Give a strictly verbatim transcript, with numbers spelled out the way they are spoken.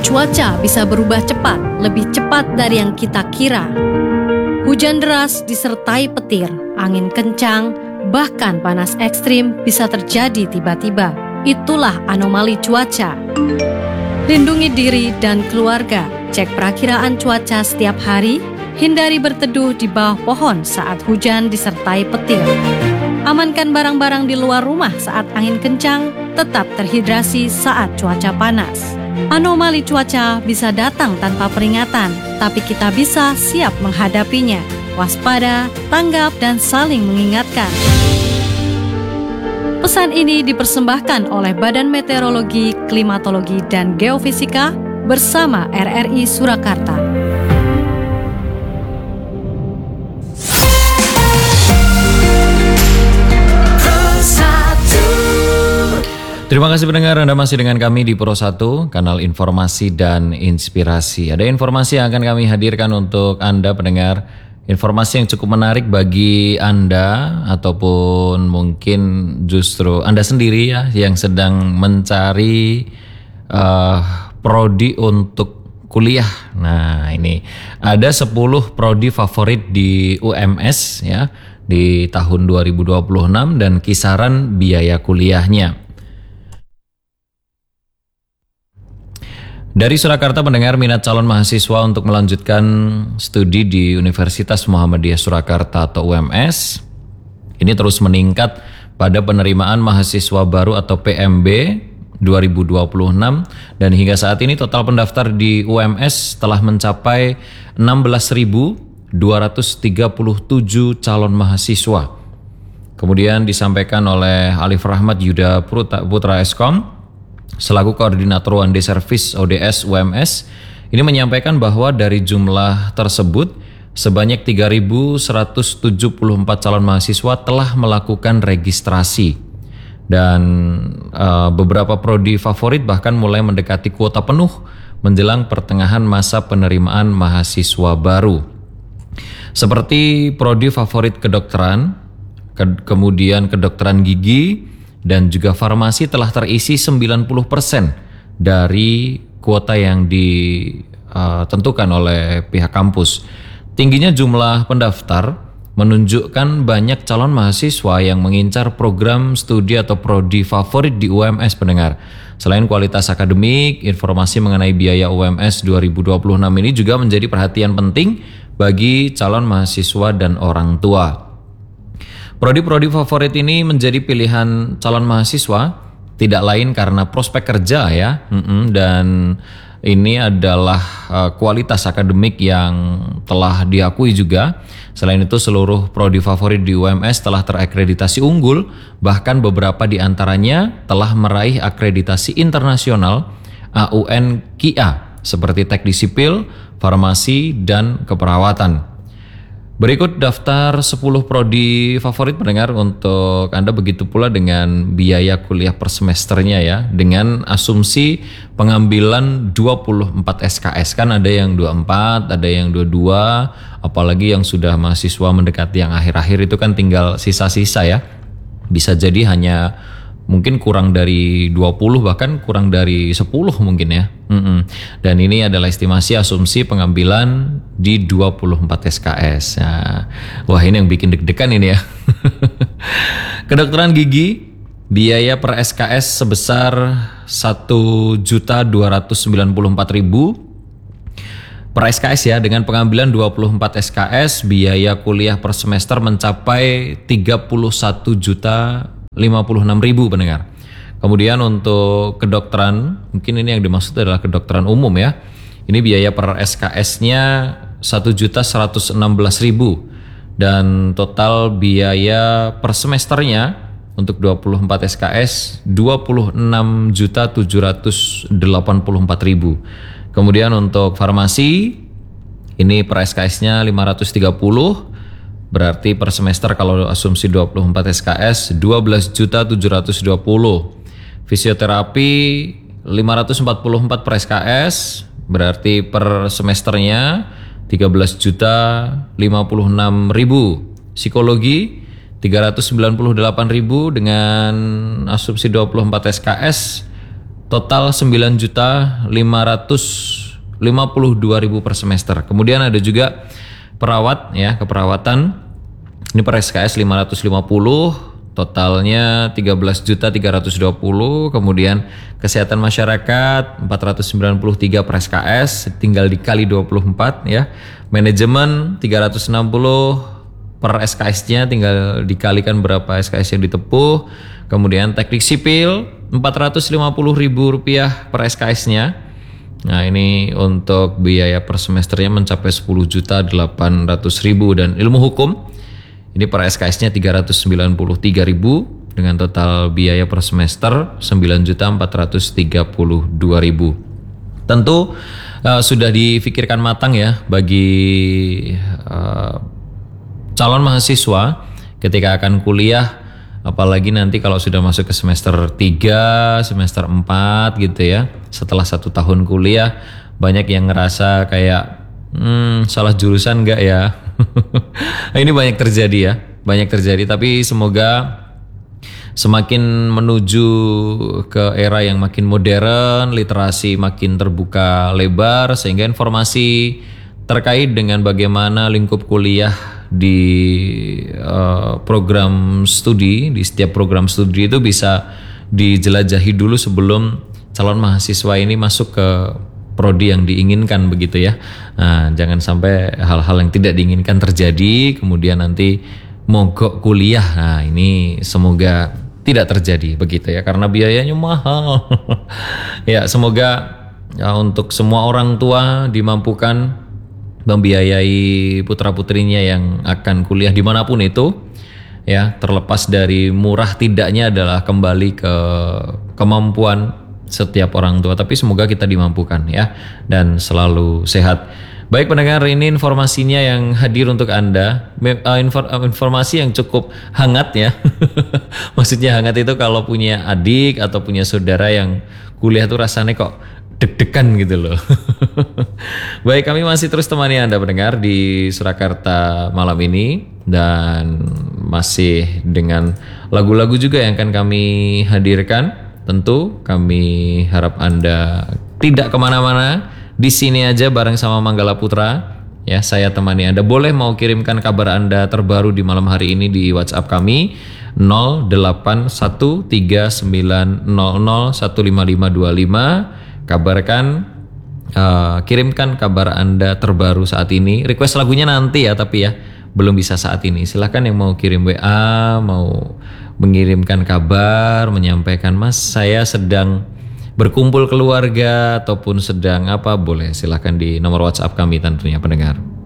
Cuaca bisa berubah cepat, lebih cepat dari yang kita kira. Hujan deras disertai petir, angin kencang, bahkan panas ekstrim bisa terjadi tiba-tiba. Itulah anomali cuaca. Lindungi diri dan keluarga. Cek perakiraan cuaca setiap hari. Hindari berteduh di bawah pohon saat hujan disertai petir. Amankan barang-barang di luar rumah saat angin kencang. Tetap terhidrasi saat cuaca panas. Anomali cuaca bisa datang tanpa peringatan, tapi kita bisa siap menghadapinya. Waspada, tanggap, dan saling mengingatkan. Pesan ini dipersembahkan oleh Badan Meteorologi, Klimatologi, dan Geofisika bersama R R I Surakarta. Terima kasih pendengar, Anda masih dengan kami di Pro satu, kanal informasi dan inspirasi. Ada informasi yang akan kami hadirkan untuk Anda pendengar. Informasi yang cukup menarik bagi Anda ataupun mungkin justru Anda sendiri ya yang sedang mencari uh, prodi untuk kuliah. Nah, ini ada sepuluh prodi favorit di U M S ya di tahun dua ribu dua puluh enam dan kisaran biaya kuliahnya. Dari Surakarta pendengar, minat calon mahasiswa untuk melanjutkan studi di Universitas Muhammadiyah Surakarta atau U M S ini terus meningkat pada penerimaan mahasiswa baru atau P M B dua ribu dua puluh enam dan hingga saat ini total pendaftar di U M S telah mencapai enam belas ribu dua ratus tiga puluh tujuh calon mahasiswa. Kemudian disampaikan oleh Alif Rahmat Yuda Putra Eskom selaku Koordinator One Day Service O D S U M S, ini menyampaikan bahwa dari jumlah tersebut sebanyak tiga ribu seratus tujuh puluh empat calon mahasiswa telah melakukan registrasi dan uh, beberapa prodi favorit bahkan mulai mendekati kuota penuh menjelang pertengahan masa penerimaan mahasiswa baru. Seperti prodi favorit kedokteran, ke- kemudian kedokteran gigi, dan juga farmasi telah terisi sembilan puluh persen dari kuota yang ditentukan oleh pihak kampus. Tingginya jumlah pendaftar menunjukkan banyak calon mahasiswa yang mengincar program studi atau prodi favorit di U M S pendengar. Selain kualitas akademik, informasi mengenai biaya U M S dua ribu dua puluh enam ini juga menjadi perhatian penting bagi calon mahasiswa dan orang tua. Prodi-prodi favorit ini menjadi pilihan calon mahasiswa tidak lain karena prospek kerja ya, dan ini adalah uh, kualitas akademik yang telah diakui juga. Selain itu seluruh prodi favorit di U M S telah terakreditasi unggul, bahkan beberapa di antaranya telah meraih akreditasi internasional A U N Q A seperti teknik sipil, farmasi, dan keperawatan. Berikut daftar sepuluh prodi favorit pendengar untuk Anda, begitu pula dengan biaya kuliah per semesternya ya, dengan asumsi pengambilan dua puluh empat S K S. Kan ada yang dua puluh empat, ada yang dua puluh dua, apalagi yang sudah mahasiswa mendekati yang akhir-akhir itu kan tinggal sisa-sisa ya. Bisa jadi hanya mungkin kurang dari dua puluh, bahkan kurang dari sepuluh mungkin ya. Mm-mm. Dan ini adalah estimasi asumsi pengambilan di dua puluh empat S K S. Nah, wah ini yang bikin deg-degan ini ya. Kedokteran gigi, biaya per S K S sebesar satu juta dua ratus sembilan puluh empat ribu per S K S ya. Dengan pengambilan dua puluh empat S K S, biaya kuliah per semester mencapai tiga puluh satu juta lima puluh enam ribu pendengar. Kemudian untuk kedokteran, mungkin ini yang dimaksud adalah kedokteran umum ya. Ini biaya per S K S-nya satu juta seratus enam belas ribu dan total biaya per semesternya untuk dua puluh empat S K S dua puluh enam juta tujuh ratus delapan puluh empat ribu. Kemudian untuk farmasi, ini per S K S-nya lima ratus tiga puluh. Berarti per semester kalau asumsi dua puluh empat S K S dua belas juta tujuh ratus dua puluh. Fisioterapi lima ratus empat puluh empat per S K S, berarti per semesternya tiga belas juta lima puluh enam ribu. Psikologi tiga ratus sembilan puluh delapan ribu dengan asumsi dua puluh empat S K S total sembilan juta lima ratus lima puluh dua ribu per semester. Kemudian ada juga perawat ya, keperawatan ini per S K S lima ratus lima puluh, totalnya tiga belas juta tiga ratus dua puluh. Kemudian kesehatan masyarakat empat ratus sembilan puluh tiga per S K S, tinggal dikali dua puluh empat ya. Manajemen tiga ratus enam puluh per S K S-nya, tinggal dikalikan berapa S K S yang ditempuh. Kemudian teknik sipil empat ratus lima puluh ribu rupiah per S K S-nya. Nah, ini untuk biaya per semesternya mencapai sepuluh juta delapan ratus ribu. Dan ilmu hukum ini per S K S-nya tiga ratus sembilan puluh tiga ribu dengan total biaya per semester sembilan juta empat ratus tiga puluh dua ribu. Tentu uh, sudah difikirkan matang ya bagi uh, calon mahasiswa ketika akan kuliah, apalagi nanti kalau sudah masuk ke semester tiga, semester empat gitu ya. Setelah satu tahun kuliah, banyak yang ngerasa kayak hmm, salah jurusan enggak ya. Ini banyak terjadi ya, banyak terjadi. Tapi semoga semakin menuju ke era yang makin modern, literasi makin terbuka lebar, sehingga informasi terkait dengan bagaimana lingkup kuliah di uh, program studi, di setiap program studi itu bisa dijelajahi dulu sebelum calon mahasiswa ini masuk ke prodi yang diinginkan begitu ya. Nah, jangan sampai hal-hal yang tidak diinginkan terjadi kemudian nanti mogok kuliah. Nah, ini semoga tidak terjadi begitu ya, karena biayanya mahal. Ya, semoga ya, untuk semua orang tua dimampukan membiayai putra-putrinya yang akan kuliah dimanapun itu ya, terlepas dari murah tidaknya adalah kembali ke kemampuan setiap orang tua, tapi semoga kita dimampukan ya dan selalu sehat. Baik pendengar, ini informasinya yang hadir untuk Anda, informasi yang cukup hangat ya. Maksudnya hangat itu kalau punya adik atau punya saudara yang kuliah tuh rasanya kok deg-degan gitu loh. Baik, kami masih terus temani Anda pendengar di Surakarta malam ini, dan masih dengan lagu-lagu juga yang akan kami hadirkan. Tentu kami harap Anda tidak kemana-mana, di sini aja bareng sama Manggala Putra ya, saya temani Anda. Boleh mau kirimkan kabar Anda terbaru di malam hari ini di WhatsApp kami nol delapan satu tiga sembilan nol nol satu lima lima dua lima. Kabarkan, uh, kirimkan kabar Anda terbaru saat ini. Request lagunya nanti ya, tapi ya belum bisa saat ini. Silahkan yang mau kirim W A, mau mengirimkan kabar, menyampaikan Mas saya sedang berkumpul keluarga ataupun sedang apa, boleh silahkan di nomor WhatsApp kami tentunya pendengar.